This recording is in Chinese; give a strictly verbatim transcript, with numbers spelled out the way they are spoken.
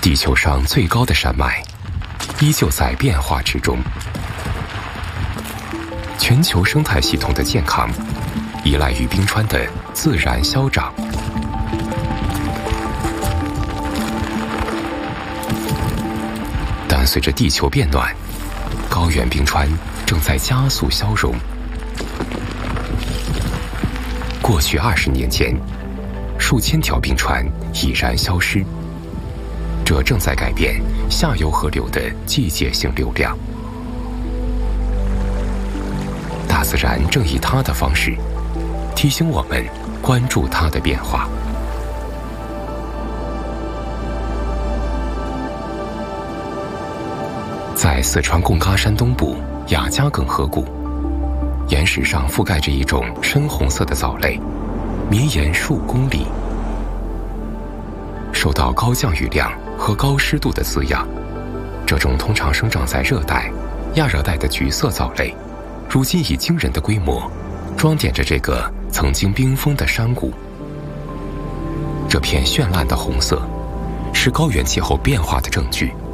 地球上最高的山脉依旧在变化之中。全球生态系统的健康依赖于冰川的自然消长。但随着地球变暖，高原冰川正在加速消融。过去二十年间，数千条冰川已然消失，这正在改变下游河流的季节性流量。大自然正以它的方式提醒我们关注它的变化。在四川贡嘎山东部雅加耿河谷，岩石上覆盖着一种深红色的藻类，绵延数公里。受到高降雨量和高湿度的滋养，这种通常生长在热带、亚热带的橘色藻类，如今以惊人的规模装点着这个曾经冰封的山谷。这片绚烂的红色是高原气候变化的证据。